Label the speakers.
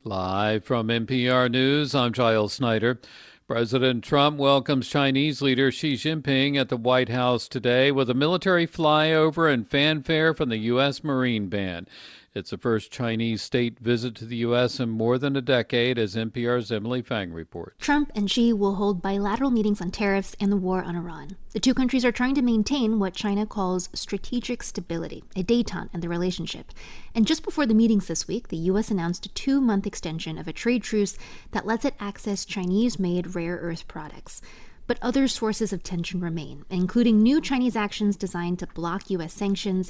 Speaker 1: Live from NPR News, I'm Giles Snyder. President Trump welcomes Chinese leader Xi Jinping at the White House today with a military flyover and fanfare from the U.S. Marine Band. It's the first Chinese state visit to the U.S. in more than a decade, as NPR's Emily Fang reports.
Speaker 2: Trump and Xi will hold bilateral meetings on tariffs and the war on Iran. The two countries are trying to maintain what China calls strategic stability, a détente in the relationship. And just before the meetings this week, the U.S. announced a 2-month extension of a trade truce that lets it access Chinese-made rare earth products. But other sources of tension remain, including new Chinese actions designed to block U.S. sanctions